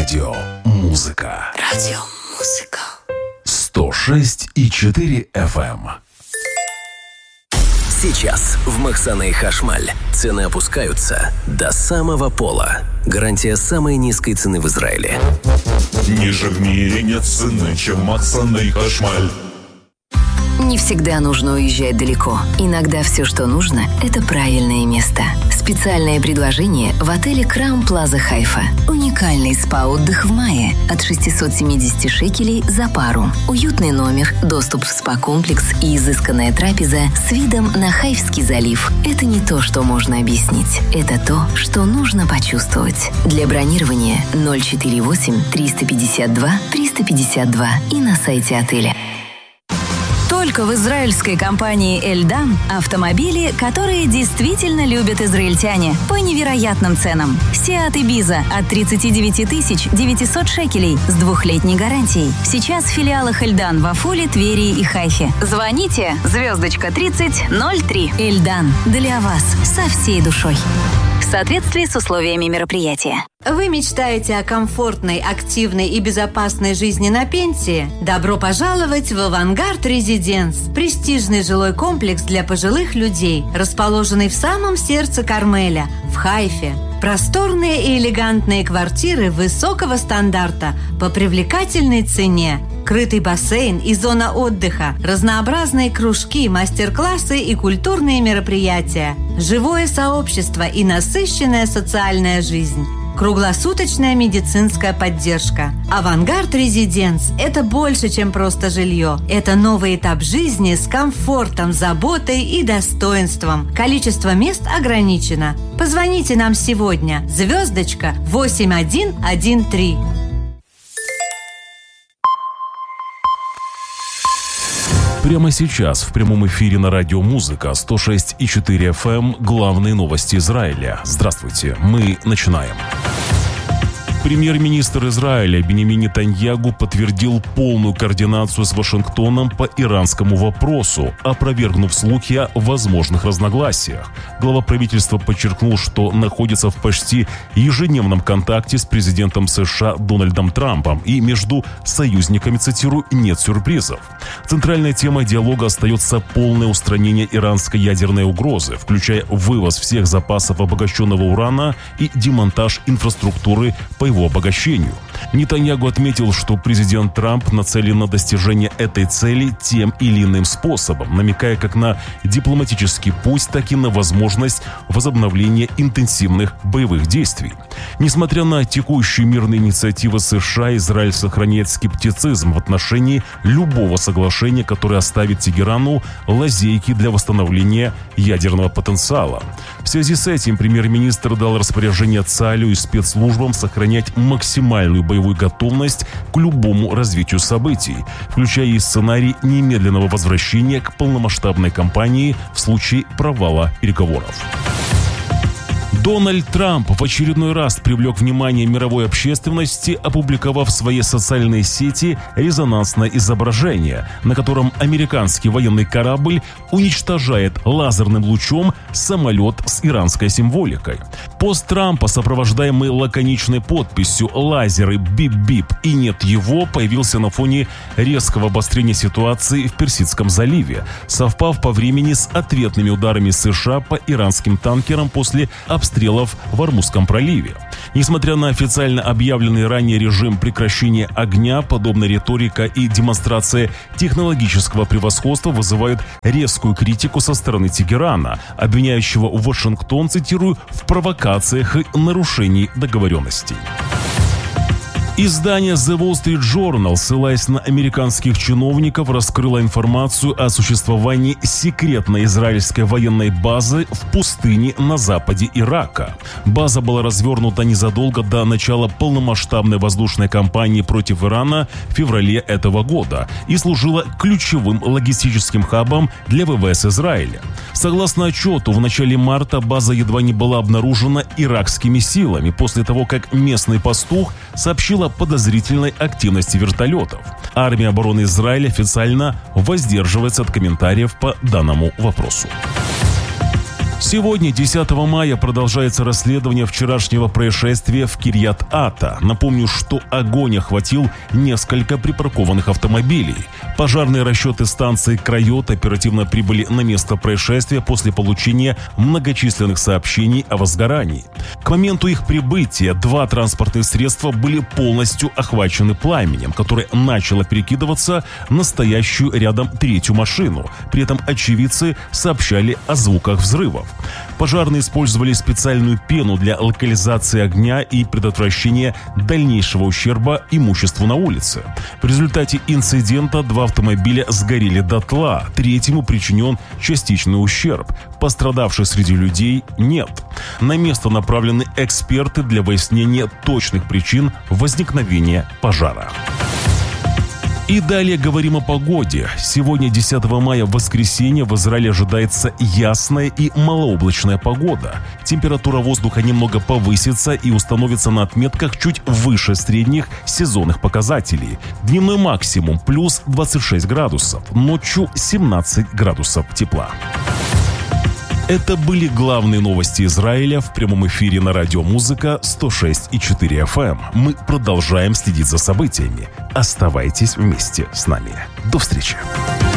Радио Музыка. Радио Музыка. 106,4 FM. Сейчас в Махсана и Хашмаль цены опускаются до самого пола. Гарантия самой низкой цены в Израиле. Ниже в мире нет цены, чем Махсана и Хашмаль. Не всегда нужно уезжать далеко. Иногда все, что нужно, это правильное место. Специальное предложение в отеле Краун Плаза Хайфа. Уникальный спа-отдых в мае от 670 шекелей за пару. Уютный номер, доступ в спа-комплекс и изысканная трапеза с видом на Хайфский залив. Это не то, что можно объяснить. Это то, что нужно почувствовать. Для бронирования 048 352 352 и на сайте отеля. Только в израильской компании «Эльдан» автомобили, которые действительно любят израильтяне по невероятным ценам. Seat Ibiza от 39 900 шекелей с 2-летней гарантией. Сейчас в филиалах «Эльдан» в Афуле, Твери и Хайфе. Звоните *3003. «Эльдан» для вас со всей душой. В соответствии с условиями мероприятия. Вы мечтаете о комфортной, активной и безопасной жизни на пенсии? Добро пожаловать в «Авангард Резиденс» – престижный жилой комплекс для пожилых людей, расположенный в самом сердце Кармеля, в Хайфе. Просторные и элегантные квартиры высокого стандарта по привлекательной цене. Крытый бассейн и зона отдыха, разнообразные кружки, мастер-классы и культурные мероприятия, живое сообщество и насыщенная социальная жизнь. Круглосуточная медицинская поддержка. «Авангард Резиденс» – это больше, чем просто жилье. Это новый этап жизни с комфортом, заботой и достоинством. Количество мест ограничено. Позвоните нам сегодня. *8113. Прямо сейчас в прямом эфире на Радио Музыка 106,4 FM главные новости Израиля. Здравствуйте, мы начинаем. Премьер-министр Израиля Биньямин Нетаньяху подтвердил полную координацию с Вашингтоном по иранскому вопросу, опровергнув слухи о возможных разногласиях. Глава правительства подчеркнул, что находится в почти ежедневном контакте с президентом США Дональдом Трампом и между союзниками, цитирую, «нет сюрпризов». Центральной темой диалога остается полное устранение иранской ядерной угрозы, включая вывоз всех запасов обогащенного урана и демонтаж инфраструктуры по его обогащению. Нетаньяху отметил, что президент Трамп нацелен на достижение этой цели тем или иным способом, намекая как на дипломатический путь, так и на возможность возобновления интенсивных боевых действий. Несмотря на текущие мирные инициативы США, Израиль сохраняет скептицизм в отношении любого соглашения, которое оставит Тегерану лазейки для восстановления ядерного потенциала. В связи с этим премьер-министр дал распоряжение ЦАЛЮ и спецслужбам сохранять максимальную боевую готовность к любому развитию событий, включая и сценарий немедленного возвращения к полномасштабной кампании в случае провала переговоров. Дональд Трамп в очередной раз привлек внимание мировой общественности, опубликовав в своей социальной сети резонансное изображение, на котором американский военный корабль уничтожает лазерным лучом самолет с иранской символикой. Пост Трампа, сопровождаемый лаконичной подписью «Лазеры, бип-бип» и «нет его», появился на фоне резкого обострения ситуации в Персидском заливе, совпав по времени с ответными ударами США по иранским танкерам после обстрелов в Ормузском проливе. Несмотря на официально объявленный ранее режим прекращения огня, подобная риторика и демонстрация технологического превосходства вызывают резкую критику со стороны Тегерана, обвиняющего Вашингтон, цитирую, в провокациях и нарушении договоренностей. Издание The Wall Street Journal, ссылаясь на американских чиновников, раскрыло информацию о существовании секретной израильской военной базы в пустыне на западе Ирака. База была развернута незадолго до начала полномасштабной воздушной кампании против Ирана в феврале этого года и служила ключевым логистическим хабом для ВВС Израиля. Согласно отчету, в начале марта база едва не была обнаружена иракскими силами после того, как местный пастух сообщил о подозрительной активности вертолетов. Армия обороны Израиля официально воздерживается от комментариев по данному вопросу. Сегодня, 10 мая, продолжается расследование вчерашнего происшествия в Кирьят-Ата. Напомню, что огонь охватил несколько припаркованных автомобилей. Пожарные расчеты станции Крайот оперативно прибыли на место происшествия после получения многочисленных сообщений о возгорании. К моменту их прибытия 2 транспортных средства были полностью охвачены пламенем, которое начало перекидываться на стоящую рядом 3-ю машину. При этом очевидцы сообщали о звуках взрывов. Пожарные использовали специальную пену для локализации огня и предотвращения дальнейшего ущерба имуществу на улице. В результате инцидента 2 автомобиля сгорели дотла, 3-му причинен частичный ущерб. Пострадавших среди людей нет. На место направлены эксперты для выяснения точных причин возникновения пожара. И далее говорим о погоде. Сегодня, 10 мая, в воскресенье, в Израиле ожидается ясная и малооблачная погода. Температура воздуха немного повысится и установится на отметках чуть выше средних сезонных показателей. Дневной максимум плюс 26 градусов, ночью 17 градусов тепла. Это были главные новости Израиля в прямом эфире на радио «Музыка» 106,4 FM. Мы продолжаем следить за событиями. Оставайтесь вместе с нами. До встречи.